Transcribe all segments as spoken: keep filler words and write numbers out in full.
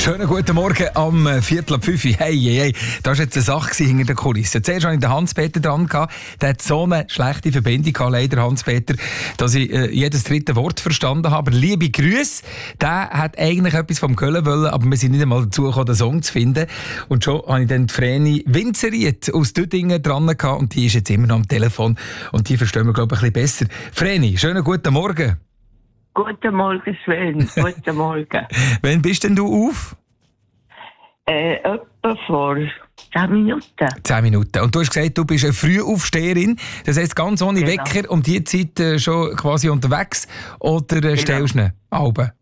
Schönen guten Morgen am Viertel ab fünf. Hey, hey, hey. Das war jetzt eine Sache hinter den Kulissen. Zuerst hatte ich den Hans-Peter dran. Der hat so eine schlechte Verbindung gehabt, leider, Hans-Peter, dass ich äh, jedes dritte Wort verstanden habe. Aber liebe Grüße. Der hat eigentlich etwas vom Köln wollen, aber wir sind nicht einmal dazu gekommen, den Song zu finden. Und schon habe ich dann die Vreni Winzeriet aus Düdingen dran gehabt und die ist jetzt immer noch am Telefon und die verstehen wir, glaube ich, ein bisschen besser. Vreni, schönen guten Morgen. Guten Morgen, Sven. Guten Morgen. Wann bist denn du auf? Äh, etwa vor zehn Minuten. Zehn Minuten. Und du hast gesagt, du bist eine Frühaufsteherin. Das heisst, ganz ohne Genau. Wecker um diese Zeit äh, schon quasi unterwegs? Oder äh, Genau. stellst du ihn Alben?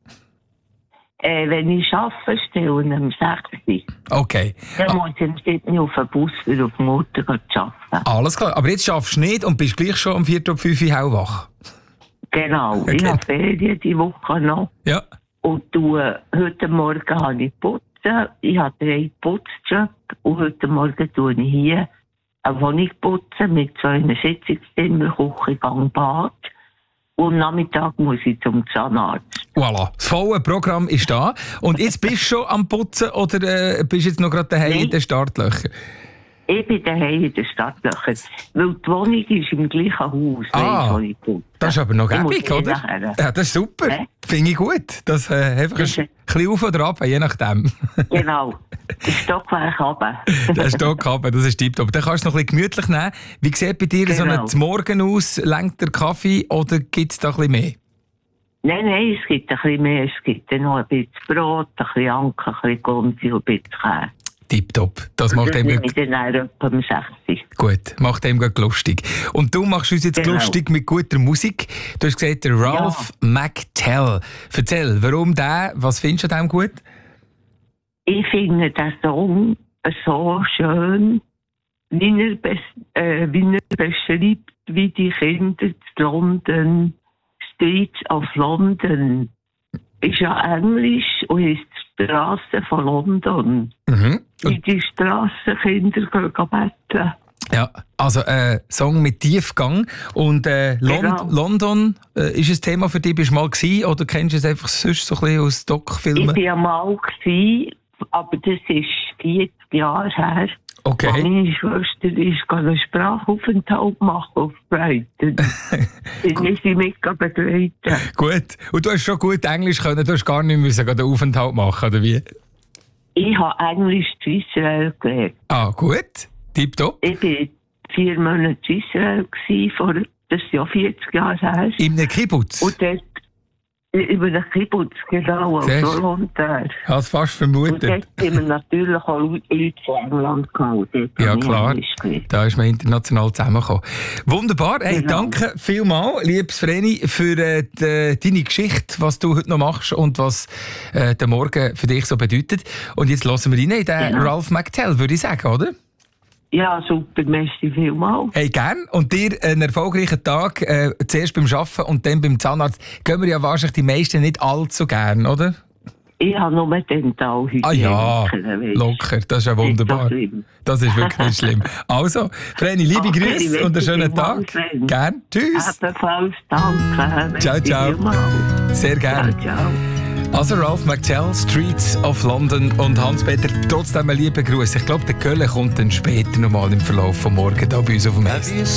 Äh, wenn ich arbeite, stelle ich um sechs Uhr. Okay. Dann muss ich um sieben Uhr auf den Bus für auf die Mutter arbeiten. Alles klar. Aber jetzt schaffst du nicht und bist gleich schon um vier Uhr fünf Uhr hellwach. Genau. Okay. Ich habe Ferien die Woche noch. Ja. Und du, heute Morgen habe ich putzen. Ich habe drei Putzjobs. Und heute Morgen tue ich hier eine Wohnung putzen mit so einem Sitzungszimmer, Küche, Gang, Bad. Und am Nachmittag muss ich zum Zahnarzt. Voilà. Das volle Programm ist da. Und jetzt bist du schon am Putzen oder äh, bist du jetzt noch gerade daheim Nein. in den Startlöchern? Ich bin daheim in den Stadtlöchern. Weil die Wohnung ist im gleichen Haus, Ah, wo ich putze. Das ist aber noch Ich muss gäbig, eh oder? nachher. Ja, das ist super. Hä? Finde ich gut. Das äh, einfach ein Das ist- bisschen auf oder ab, je nachdem. Genau. Der Stockwerk runter. Der Stock haben, das ist tipptopp. Dann kannst du es noch ein bisschen gemütlich nehmen. Wie sieht bei dir so Genau. ein Morgen aus? Lenkt der Kaffee oder gibt es da ein bisschen mehr? Nein, nein, es gibt ein bisschen mehr. Es gibt dann noch ein bisschen Brot, ein bisschen Anke, ein bisschen Gomsi und ein bisschen Käse. Tipptopp. Das macht Das dem nehme gut. ich dann auch etwa um sechs Uhr. Gut, macht dem gut lustig. Und du machst uns jetzt Genau. lustig mit guter Musik. Du hast gesagt, der Ralph McTell. Erzähl, warum der? Was findest du an dem gut? Ich finde den Song so schön, wie er, bes- äh, wie er beschreibt, wie die Kinder in London, Streets of London, ist ja Englisch und ist die Straße von London. Mhm. Wie die Strassenkinder gehen betteln. Ja, also äh, Song mit Tiefgang. Und äh, Lon- Genau. London, äh, ist ein Thema für dich? Bist du mal gewesen, oder kennst du es einfach sonst so ein bisschen aus Ich Doc-Filmen? war ja mal, gewesen, aber das ist vierzig Jahre her. Okay. Meine Schwester ist einen Sprachaufenthalt machen auf Brighton. Ich muss sie mit begleiten. Gut. Und du hast schon gut Englisch können, du hast gar nicht müssen den Aufenthalt machen, oder wie? Ich habe Englisch zu Israel gelernt. Ah, gut. Tipptopp. Ich war vier Monate zu Israel, gewesen, vor, das ist ja vierzig Jahre her. In einem Kibbutz. Und dort über den Kibbutz, genau, als Siehst du? Volontär. Ich habe es fast Und vermutet. dort haben wir natürlich auch Leute Leute von England gehabt. Dort Ja, habe ich klar. Englisch gelernt. Da ist man international zusammengekommen. Wunderbar. Hey, Genau. danke vielmals, liebes Vreni, für äh, die, deine Geschichte, was du heute noch machst und was äh, der Morgen für dich so bedeutet. Und jetzt hören wir rein in den Genau. Ralph McTell, würde ich sagen, oder? Ja, super, merci vielmals. Hey, gern. Und dir einen erfolgreichen Tag, äh, zuerst beim Arbeiten und dann beim Zahnarzt. Gehen wir ja wahrscheinlich die meisten nicht allzu gern, oder? Ich habe nur Dentalhygiene. Ah ja, locker. Das ist ja wunderbar. Das ist wirklich nicht schlimm. Also, Vreni, liebe Okay, Grüße ich und einen wünsche schönen dir Tag. mal, Sven. Gern. Tschüss. Ebenfalls, danke. Ciao, Merci ciao. vielmals. Sehr gern. Ciao, ciao. Also Ralph McTell, Streets of London und Hans-Peter, trotzdem einen lieben Gruß. Ich glaube, der Köln kommt dann später nochmal im Verlauf von morgen da bei uns auf dem Eis.